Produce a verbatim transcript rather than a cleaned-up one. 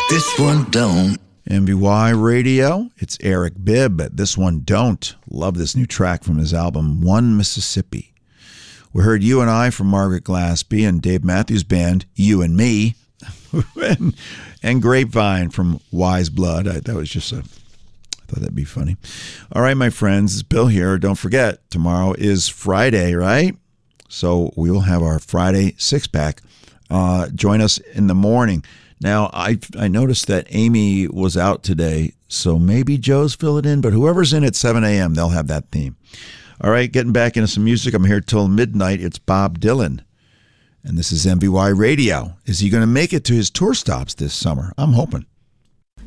This one don't. M V Y Radio, it's Eric Bibb. This one don't. Love this new track from his album, One Mississippi. We heard You and I from Margaret Glaspie and Dave Matthews Band, You and Me, and, and Grapevine from Wise Blood. I, that was just a, I thought that'd be funny. All right, my friends, it's Bill here. Don't forget, tomorrow is Friday, right? So we will have our Friday six-pack. Uh, join us in the morning. Now, I I noticed that Amy was out today, so maybe Joe's fill it in, but whoever's in at seven a.m., they'll have that theme. All right, getting back into some music. I'm here till midnight. It's Bob Dylan, and this is M V Y Radio. Is he going to make it to his tour stops this summer? I'm hoping.